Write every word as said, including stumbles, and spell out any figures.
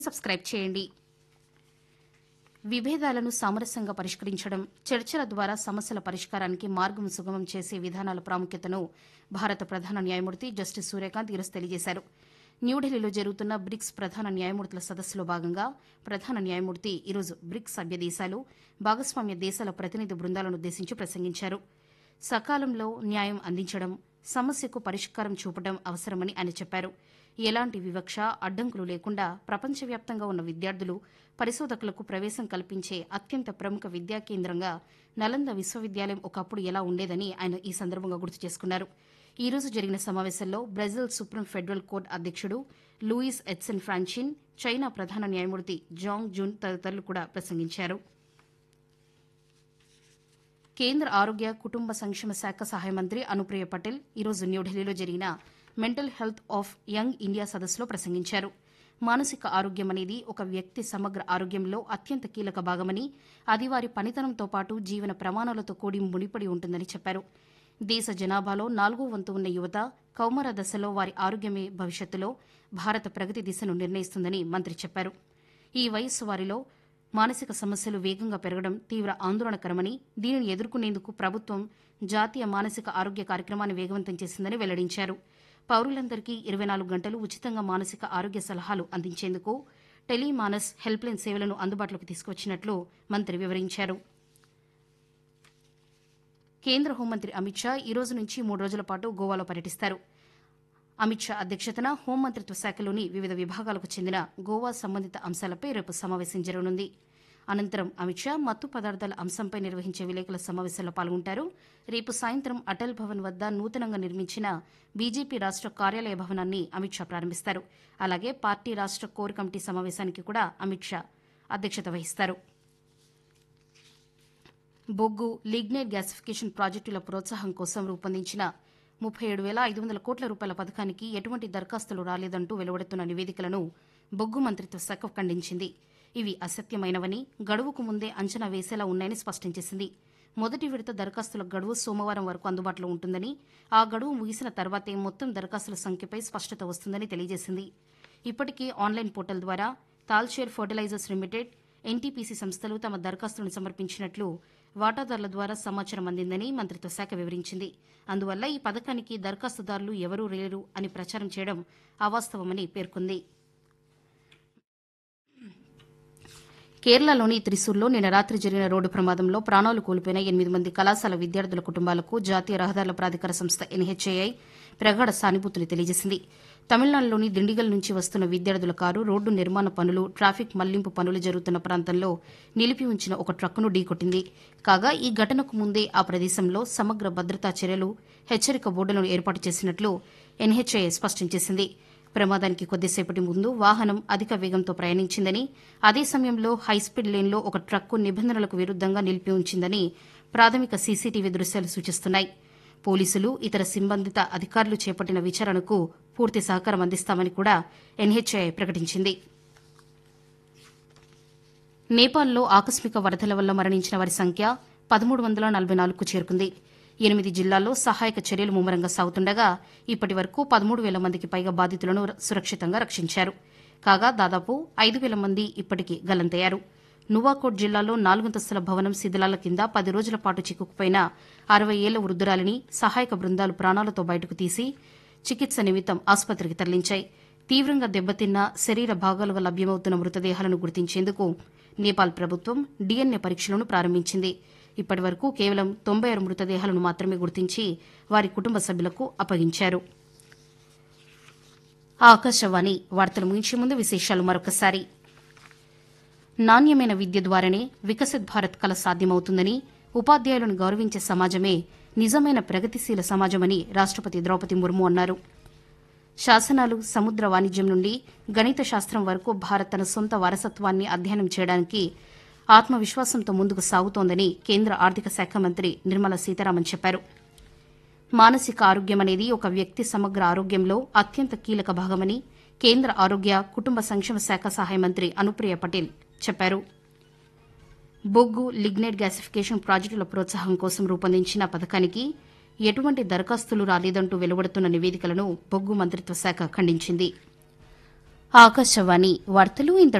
Subscribe చేయండి. విభేదాలను సామరస్యంగా పరిష్కరించడం, చర్చల ద్వారా సమస్యల పరిష్కారానికి మార్గం సుగమం చేసే విధానాల ప్రాముఖ్యతను భారత ప్రధాన న్యాయమూర్తి జస్టిస్ సూర్యకాంత్ ఈరోజు తెలియజేశారు. న్యూఢిల్లీలో జరుగుతున్న బ్రిక్స్ ప్రధాన న్యాయమూర్తుల సదస్సులో భాగంగా ప్రధాన న్యాయమూర్తి ఈరోజు బ్రిక్స్ సభ్య దేశాలు, భాగస్వామ్య దేశాల ప్రతినిధి బృందాలను ఉద్దేశించి ప్రసంగించారు. సకాలంలో న్యాయం అందించడం, సమస్యకు పరిష్కారం చూపడం అవసరమని ఆయన చెప్పారు. ఎలాంటి వివక్ష, అడ్డంకులు లేకుండా ప్రపంచవ్యాప్తంగా ఉన్న విద్యార్థులు, పరిశోధకులకు ప్రవేశం కల్పించే అత్యంత ప్రముఖ విద్యా కేంద్రంగా నలంద విశ్వవిద్యాలయం ఒకప్పుడు ఎలా ఉండేదని ఆయన ఈ సందర్భంగా గుర్తు చేసుకున్నారు. ఈ రోజు జరిగిన సమావేశంలో బ్రెజిల్ సుప్రీం ఫెడరల్ కోర్టు అధ్యక్షుడు లూయిస్ ఎడ్సన్ ఫ్రాన్చిన్, చైనా ప్రధాన న్యాయమూర్తి జాంగ్ జూన్ తదితరులు కూడా ప్రసంగించారు. కేంద్ర ఆరోగ్య కుటుంబ సంక్షేమ శాఖ సహాయ మంత్రి అనుప్రియ పటేల్ ఈరోజు న్యూఢిల్లీలో జరిగిన mental health of young India సదస్సులో ప్రసంగించారు. మానసిక ఆరోగ్యం అనేది ఒక వ్యక్తి సమగ్ర ఆరోగ్యంలో అత్యంత కీలక భాగమని, అది వారి పనితనంతో పాటు జీవన ప్రమాణాలతో కూడి ముడిపడి ఉంటుందని చెప్పారు. దేశ జనాభాలో నాలుగో వంతు ఉన్న యువత, కౌమార దశలో వారి ఆరోగ్యమే భవిష్యత్తులో భారత ప్రగతి దిశను నిర్ణయిస్తుందని మంత్రి చెప్పారు. ఈ వయస్సు వారిలో మానసిక సమస్యలు వేగంగా పెరగడం తీవ్ర ఆందోళనకరమని, దీనిని ఎదుర్కొనేందుకు ప్రభుత్వం జాతీయ మానసిక ఆరోగ్య కార్యక్రమాన్ని వేగవంతం చేసిందని వెల్లడించారు. పౌరులందరికీ ఇరవై నాలుగు గంటలు ఉచితంగా మానసిక ఆరోగ్య సలహాలు అందించేందుకు టెలిమానస్ హెల్ప్లైన్ సేవలను అందుబాటులోకి తీసుకువచ్చినట్లు మంత్రి వివరించారు. కేంద్ర హోంమంత్రి అమిత్ షా ఈ రోజు నుంచి మూడు రోజుల పాటు గోవాలో పర్యటిస్తారు. అమిత్ షా అధ్యక్షతన హోంమంత్రిత్వ శాఖలోని వివిధ విభాగాలకు చెందిన గోవా సంబంధిత అంశాలపై రేపు సమావేశం జరగనుంది. అనంతరం అమిత్ షా మత్తు పదార్థాల అంశంపై నిర్వహించే విలేకరుల సమావేశంలో పాల్గొంటారు. రేపు సాయంత్రం అటల్ భవన్ వద్ద నూతనంగా నిర్మించిన బీజేపీ రాష్ట కార్యాలయ భవనాన్ని అమిత్ షా ప్రారంభిస్తారు. అలాగే పార్టీ రాష్ట కోర్ కమిటీ సమావేశానికి కూడా అమిత్ షా అధ్యక్షత వహిస్తారు. బొగ్గు, లిగ్నైట్ గ్యాసిఫికేషన్ ప్రాజెక్టుల ప్రోత్సాహం కోసం రూపొందించిన ముప్పై ఏడు వేల ఐదు వందల కోట్ల రూపాయల పథకానికి ఎటువంటి దరఖాస్తులు రాలేదంటూ వెలువడుతున్న నివేదికలను బొగ్గు మంత్రిత్వ శాఖ ఖండించింది. ఇవి అసత్యమైనవని, గడువుకు ముందే అంచనా వేసేలా ఉన్నాయని స్పష్టం చేసింది. మొదటి విడత దరఖాస్తుల గడువు సోమవారం వరకు అందుబాటులో ఉంటుందని, ఆ గడువు ముగిసిన తర్వాతే మొత్తం దరఖాస్తుల సంఖ్యపై స్పష్టత వస్తుందని తెలియజేసింది. ఇప్పటికే ఆన్లైన్ పోర్టల్ ద్వారా తాల్చేర్ ఫర్టిలైజర్స్ లిమిటెడ్, ఎన్టీపీసీ సంస్థలు తమ దరఖాస్తులను సమర్పించినట్లు వాటాదారుల ద్వారా సమాచారం అందిందని మంత్రిత్వ శాఖ వివరించింది. అందువల్ల ఈ పథకానికి దరఖాస్తుదారులు ఎవరూ లేరు అని ప్రచారం చేయడం అవాస్తవమని పేర్కొంది. కేరళలోని త్రిశూర్లో నిన్న రాత్రి జరిగిన రోడ్డు ప్రమాదంలో ప్రాణాలు కోల్పోయిన ఎనిమిది మంది కళాశాల విద్యార్థుల కుటుంబాలకు జాతీయ రహదారుల ప్రాధికార సంస్థ ఎన్హెచ్ఏఐ ప్రగాఢ సానుభూతిని తెలియజేసింది. తమిళనాడులోని దిండిగల్ నుంచి వస్తున్న విద్యార్థుల కారు రోడ్డు నిర్మాణ పనులు, ట్రాఫిక్ మళ్లింపు పనులు జరుగుతున్న ప్రాంతంలో నిలిపి ఉంచిన ఒక ట్రక్కును ఢీకొట్టింది. కాగా ఈ ఘటనకు ముందే ఆ ప్రదేశంలో సమగ్ర భద్రతా చర్యలు, హెచ్చరిక బోర్డులను ఏర్పాటు చేసినట్లు ఎన్హెచ్ఏఐ స్పష్టం చేసింది. ప్రమాదానికి కొద్దిసేపటి ముందు వాహనం అధిక వేగంతో ప్రయాణించిందని, అదే సమయంలో హైస్పీడ్ లేన్లో ఒక ట్రక్కు నిబంధనలకు విరుద్దంగా నిలిపి ఉంచిందని ప్రాథమిక సీసీటీవీ దృశ్యాలు సూచిస్తున్నాయి. పోలీసులు, ఇతర సంబంధిత అధికారులు చేపట్టిన విచారణకు పూర్తి సహకారం అందిస్తామని కూడా ఎన్హెచ్ఏఐ ప్రకటించింది. నేపాల్లో ఆకస్మిక వరదల వల్ల మరణించిన వారి సంఖ్య పదమూడు వందల నలభై నాలుగుకు చేరుకుంది. ఎనిమిది జిల్లాల్లో సహాయక చర్యలు ముమ్మరంగా సాగుతుండగా ఇప్పటి వరకు పదమూడు వేల మందికి పైగా బాధితులను సురక్షితంగా రక్షించారు. కాగా దాదాపు ఐదు వేల మంది ఇప్పటికీ గల్లంతయ్యారు. నువాకోట్ జిల్లాలో నాలుగంతస్తుల భవనం శిథిలాల కింద పది రోజుల పాటు చిక్కుకుపోయిన అరవై ఏళ్ల వృద్దురాలిని సహాయక బృందాలు ప్రాణాలతో బయటకు తీసి చికిత్స నిమిత్తం ఆసుపత్రికి తరలించాయి. తీవ్రంగా దెబ్బతిన్న శరీర భాగాలుగా లభ్యమవుతున్న మృతదేహాలను గుర్తించేందుకు నేపాల్ ప్రభుత్వం డీఎన్ఏ పరీక్షలను ప్రారంభించింది. ఇప్పటి వరకు కేవలం తొంభై ఆరు మృతదేహాలను మాత్రమే గుర్తించి వారి కుటుంబ సభ్యులకు అప్పగించారు. ఆకాశవాణి వార్తలు ముగించే ముందు విశేషాలు మరొకసారి. నాణ్యమైన విద్య ద్వారానే వికసిత్ భారత్ కల సాధ్యమవుతుందని, ఉపాధ్యాయులను గౌరవించే సమాజమే నిజమైన ప్రగతిశీల సమాజమని రాష్టపతి ద్రౌపది ముర్ము అన్నారు. శాసనాలు, సముద్ర వాణిజ్యం నుండి గణిత శాస్త్రం వరకు భారత్ తన సొంత వారసత్వాన్ని అధ్యయనం చేయడానికి ఆత్మవిశ్వాసంతో ముందుకు సాగుతోందని కేంద్ర ఆర్థిక శాఖ మంత్రి నిర్మలా సీతారామన్ చెప్పారు. మానసిక ఆరోగ్యం అనేది ఒక వ్యక్తి సమగ్ర ఆరోగ్యంలో అత్యంత కీలక భాగమని కేంద్ర ఆరోగ్య కుటుంబ సంక్షేమ శాఖ సహాయ మంత్రి అనుప్రియ పటేల్ చెప్పారు. బొగ్గు, లిగ్నైట్ గ్యాసిఫికేషన్ ప్రాజెక్టుల ప్రోత్సాహం కోసం రూపొందించిన పథకానికి ఎటువంటి దరఖాస్తులు రాలేదంటూ వెలువడుతున్న నివేదికలను బొగ్గు మంత్రిత్వ శాఖ ఖండించింది. ఆకాశవాణి వార్తలు ఇంత